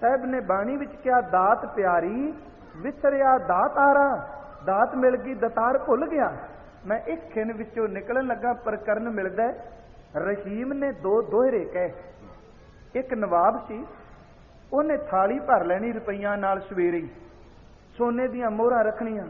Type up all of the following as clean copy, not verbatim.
ਸਾਹਿਬ ਨੇ ਬਾਣੀ ਵਿੱਚ ਕਿਹਾ, ਦਾਤ ਪਿਆਰੀ ਵਿਸਰਿਆ ਦਾਤਾਰਾ। ਦਾਤ ਮਿਲ ਗਈ, ਦਤਾਰ ਭੁੱਲ ਗਿਆ। ਮੈਂ ਇੱਕ ਖਿਣ ਵਿੱਚੋਂ ਨਿਕਲਣ ਲੱਗਾ, ਪ੍ਰਕਰਨ ਮਿਲਦਾ ਰਹੀਮ ਨੇ ਦੋ ਦੋਹਰੇ ਕਹੇ। ਇੱਕ ਨਵਾਬ ਸੀ, ਉਹਨੇ ਥਾਲੀ ਭਰ ਲੈਣੀ ਰੁਪਈਆਂ ਨਾਲ, ਸਵੇਰੇ ਹੀ ਸੋਨੇ ਦੀਆਂ ਮੋਹਰਾਂ ਰੱਖਣੀਆਂ,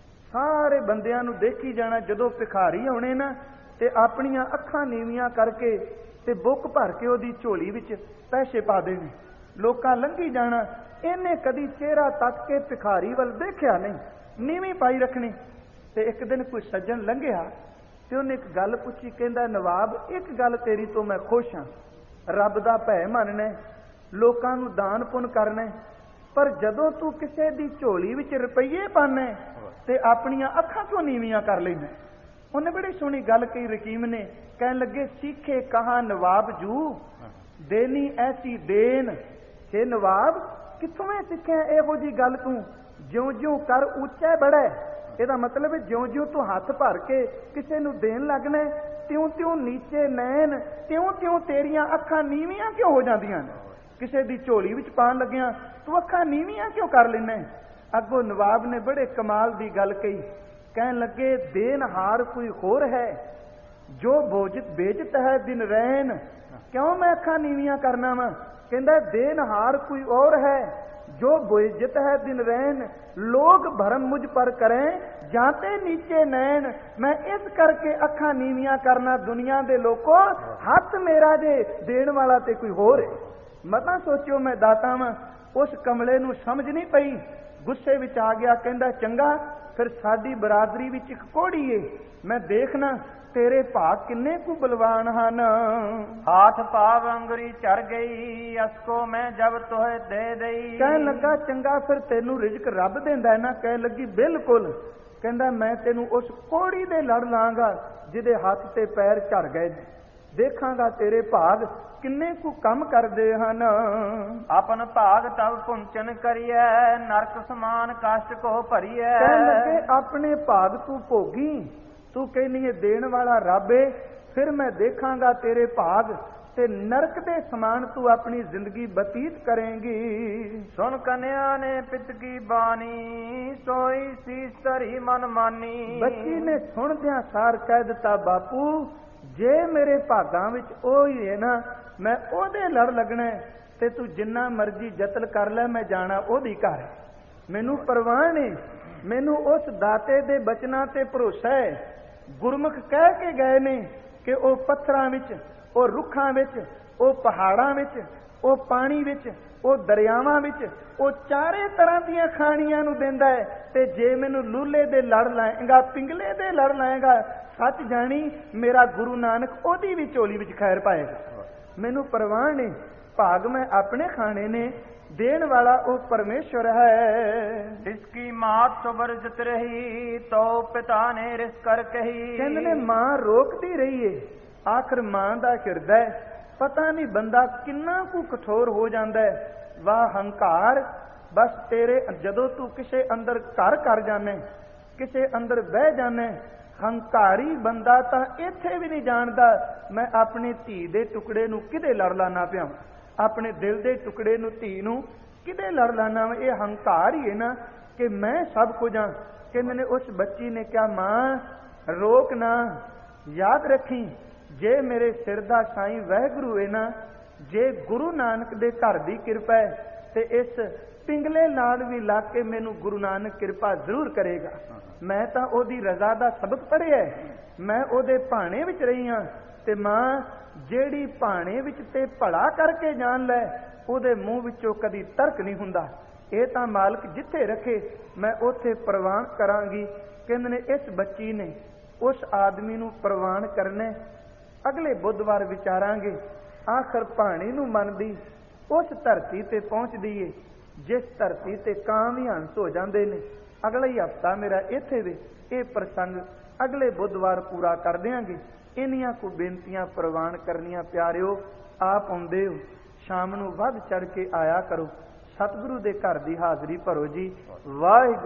ਸਾਰੇ ਬੰਦਿਆਂ ਨੂੰ ਦੇਖੀ ਜਾਣਾ। ਜਦੋਂ ਭਿਖਾਰੀ ਆਉਣੇ ਨਾ ਤੇ ਆਪਣੀਆਂ ਅੱਖਾਂ ਨੀਵੀਆਂ ਕਰਕੇ ਤੇ ਬੁੱਕ ਭਰ ਕੇ ਉਹਦੀ ਝੋਲੀ ਵਿੱਚ ਪੈਸੇ ਪਾ ਦੇਣੇ। ਲੋਕਾਂ ਲੰਘੀ ਜਾਣਾ, ਇਹਨੇ ਕਦੀ ਚਿਹਰਾ ਤੱਕ ਕੇ ਭਿਖਾਰੀ ਵੱਲ ਦੇਖਿਆ ਨਹੀਂ, ਨੀਵੀਂ ਪਾਈ ਰੱਖਣੀ। ਤੇ ਇੱਕ ਦਿਨ ਕੋਈ ਸੱਜਣ ਲੰਘਿਆ ਤੇ ਉਹਨੇ ਇੱਕ ਗੱਲ ਪੁੱਛੀ, ਕਹਿੰਦਾ ਨਵਾਬ ਇੱਕ ਗੱਲ ਤੇਰੀ ਤੋਂ ਮੈਂ ਖੁਸ਼ ਹਾਂ, ਰੱਬ ਦਾ ਭੈ ਮੰਨਣਾ, ਲੋਕਾਂ ਨੂੰ ਦਾਨ ਪੁੰਨ ਕਰਨਾ, ਪਰ ਜਦੋਂ ਤੂੰ ਕਿਸੇ ਦੀ ਝੋਲੀ ਵਿੱਚ ਰੁਪਈਏ ਪਾਣਾ ਤੇ ਆਪਣੀਆਂ ਅੱਖਾਂ ਕਿਉਂ ਨੀਵੀਆਂ ਕਰ ਲੈਂਦਾ? ਉਹਨੇ ਬੜੀ ਸੋਹਣੀ ਗੱਲ ਕਹੀ ਰਕੀਮ ਨੇ, ਕਹਿਣ ਲੱਗੇ ਸੀਖੇ ਕਹਾ ਨਵਾਬ ਜੂ ਦੇਨੀ ਐਸੀ ਦੇਨ। हे ਨਵਾਬ, ਕਿੱਥੋਂ ਮੈਂ ਸਿੱਖਿਆ ਇਹੋ ਜੀ ਗੱਲ ਤੂੰ? ਜਿਉਂ ਜਿਉਂ ਕਰ ਉੱਚਾ ਬੜਾ, ਇਹਦਾ ਮਤਲਬ ਜਿਉਂ ਜਿਉਂ ਤੂੰ ਹੱਥ ਭਰ ਕੇ ਕਿਸੇ ਨੂੰ ਦੇਣ ਲੱਗਣਾ, ਤਿਉਂ ਤਿਉਂ ਨੀਚੇ ਨੈਣ, ਤਿਉਂ ਤਿਉਂ ਤੇਰੀਆਂ ਅੱਖਾਂ ਨੀਵੀਆਂ ਕਿਉਂ ਹੋ ਜਾਂਦੀਆਂ ਨੇ? ਕਿਸੇ ਦੀ ਝੋਲੀ ਵਿੱਚ ਪਾਣ ਲੱਗਿਆ ਤੂੰ ਅੱਖਾਂ ਨੀਵੀਆਂ ਕਿਉਂ ਕਰ ਲੈਣਾ? ਅੱਗੋਂ ਨਵਾਬ ਨੇ ਬੜੇ ਕਮਾਲ ਦੀ ਗੱਲ ਕਹੀ, ਕਹਿਣ ਲੱਗੇ ਦੇਨਹਾਰ ਕੋਈ ਹੋਰ ਹੈ, ਜੋ ਬੇਜਤ ਹੈ ਦਿਨ ਰਹਿਣ। ਕਿਉਂ ਮੈਂ ਅੱਖਾਂ ਨੀਵੀਆਂ ਕਰਨਾ ਵਾ? ਕਹਿੰਦਾ ਦੇਨਹਾਰ ਕੋਈ और है जो बेइज्जत है दिन रहन, लोग भरम मुझ पर करें जाते नीचे नैन। मैं इस करके अखा नीवियां करना दुनिया दे लोगों, हथ मेरा जे देन वाला ते कोई होर है। मता सोचो मैं दाता वां। उस कमले नूं समझ नहीं पई, गुस्से विच आ गया, कहंदा चंगा फिर साडी बरादरी विच इक कोड़ी है, मैं देखना तेरे भाग किन्ने कु बलवान हन। हाथ पाव अंगुरी चढ़ गई, असको मैं जब तोहे दे दई। कहन लगा चंगा फिर तेनू रिजक रब देंदा है ना? कह लगी बिल्कुल। कहंदा मैं तेनू उस कोड़ी दे लड़ लांगा जिहदे हथ ते पैर झड़ गए, देखांगा तेरे भाग किन्ने कु कम करदे हन। अपन भाग तब पुंचन करिए, नरक समान कष्ट को भरिए। कहन लगे अपने भाग तू भोगी, तू कहनी है देण वाला रब है, फिर मैं देखांगा तेरे भाग ते नरक दे समान तू अपनी जिंदगी बतीत करेंगी। सुन कन्या ने पित की बानी, सोई शीस धरी मन मानी। बच्ची ने सुनदियां सार कह दिता, बापू जे मेरे भागां विच ओ ही है ना, मैं ओदे लड़ लगना ते तू जिन्ना मर्जी जतन कर ले, मैं जाना ओदी घर। मैनू परवाह नहीं, मैनू उस दाते दे बचना ते भरोसा है। गुरमुख कह के गए ने कि ओ पत्थरां विच, ओ रुखां विच, ओ पहाड़ां विच, ओ पानी विच, ओ दरियावां विच, ओ चारे तरह दीयां खाणियां नूं देंदा है। ते जे मैनू लूले दे लड़ लाएगा, पिंगले दे लड़ लाएगा, सच जानी मेरा गुरु नानक ओदी भी झोली विच खैर पाएगा। मैनू परवाह नहीं, भाग मैं अपने खाने ने, देन वाला वो परमेश्वर है। जिसकी मात सुबरजत रही, तो पिता ने रिस कर कही। कहंदे ने मां रोकती रही है, आखिर मां दा हिरदै पता नहीं बंदा किन्ना कु कठोर हो जांदा है। वाह हंकार, बस तेरे जदों तू किसे अंदर घर कर जाने, किसे अंदर बह जाने, हंकारी बंदा तां इत्थे भी नहीं जानदा मैं अपनी धी दे टुकड़े नूं किदे लड़ लाना पिया, अपने दिल दे टुकड़े नूं धी नूं किदे लड़ लाना। ये हंकार ही है ना कि मैं सब कुछ हाँ। कहंदे ने उस बच्ची ने क्या, मां रोक ना, याद रखी जे मेरे सिर दा साईं वाहिगुरू है ना, जे गुरु नानक दे घर दी कृपा है ते इस पिंगले नाल भी ला के मैनू गुरु नानक कृपा जरूर करेगा। मैं तां ओदी रजा दा सबक पढ़िया, मैं ओदे भाणे विच रही हाँ। ते मां जेड़ी भाणे विच ते भला करके जान लै, ओदे मूँह विचों कदी तर्क नहीं हुंदा। ये तां मालक जिथे रखे मैं उथे प्रवान करांगी। कहंदे ने इस बच्ची ने उस आदमी नूं प्रवान करने, अगले बुधवार विचारांगे। आखिर भाणे नूं मनदी उस धरती ते पहुंचदी है जिस धरती ते ਕਾਂ भी हंस हो जांदे ने। अगला ही हफ्ता मेरा इत्थे वे ये प्रसंग अगले बुधवार पूरा कर देंगे। इन्नियां को बेनतियां प्रवान करनियां प्यारिओ, आप आउंदे हो शाम नूं वध चढ़ के आया करो, सतगुरु दे घर दी हाज़री भरो जी। वाहिगुरू।